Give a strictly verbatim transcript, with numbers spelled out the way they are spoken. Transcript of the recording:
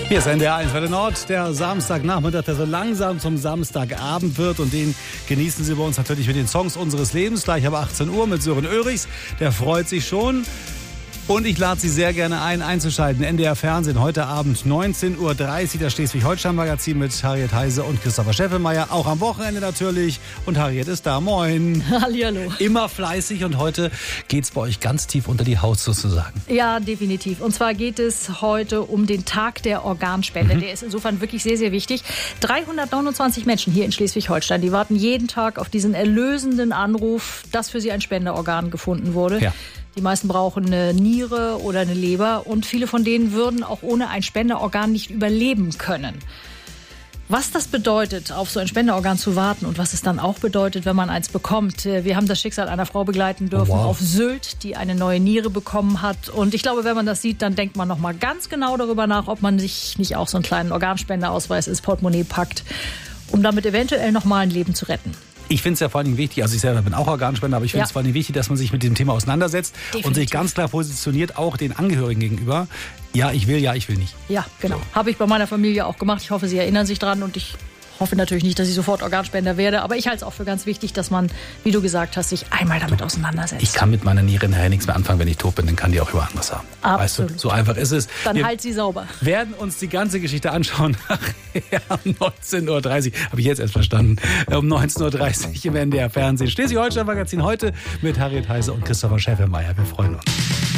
Hier ist N D R eins Welle Nord, der Samstagnachmittag, der so langsam zum Samstagabend wird. Und den genießen Sie bei uns natürlich mit den Songs unseres Lebens. Gleich ab achtzehn Uhr mit Sören Oehrichs. Der freut sich schon. Und ich lade Sie sehr gerne ein, einzuschalten. N D R Fernsehen, heute Abend neunzehn Uhr dreißig, das Schleswig-Holstein-Magazin mit Harriet Heise und Christopher Scheffelmeier. Auch am Wochenende natürlich. Und Harriet ist da. Moin. Hallihallo. Immer fleißig und heute geht's bei euch ganz tief unter die Haut sozusagen. Ja, definitiv. Und zwar geht es heute um den Tag der Organspende. Mhm. Der ist insofern wirklich sehr, sehr wichtig. dreihundertneunundzwanzig Menschen hier in Schleswig-Holstein, die warten jeden Tag auf diesen erlösenden Anruf, dass für sie ein Spenderorgan gefunden wurde. Ja. Die meisten brauchen eine Niere oder eine Leber und viele von denen würden auch ohne ein Spenderorgan nicht überleben können. Was das bedeutet, auf so ein Spenderorgan zu warten und was es dann auch bedeutet, wenn man eins bekommt. Wir haben das Schicksal einer Frau begleiten dürfen, oh, wow, auf Sylt, die eine neue Niere bekommen hat. Und ich glaube, wenn man das sieht, dann denkt man noch mal ganz genau darüber nach, ob man sich nicht auch so einen kleinen Organspenderausweis ins Portemonnaie packt, um damit eventuell noch mal ein Leben zu retten. Ich finde es ja vor allem wichtig, also ich selber bin auch Organspender, aber ich finde es ja. vor allem wichtig, dass man sich mit dem Thema auseinandersetzt. Definitiv. Und sich ganz klar positioniert, auch den Angehörigen gegenüber. Ja, ich will, ja, ich will nicht. Ja, genau. So. Habe ich bei meiner Familie auch gemacht. Ich hoffe, Sie erinnern sich dran und ich hoffe natürlich nicht, dass ich sofort Organspender werde. Aber ich halte es auch für ganz wichtig, dass man, wie du gesagt hast, sich einmal damit auseinandersetzt. Ich kann mit meiner Niere nachher nichts mehr anfangen, wenn ich tot bin. Dann kann die auch über anderes haben. Absolut. Weißt du, so einfach ist es. Dann Wir halt sie sauber. Werden uns die ganze Geschichte anschauen. Nachher um neunzehn Uhr dreißig. Habe ich jetzt erst verstanden. Um neunzehn Uhr dreißig im N D R Fernsehen. Schleswig-Holstein-Magazin heute mit Harriet Heise und Christopher Scheffelmeier. Wir freuen uns.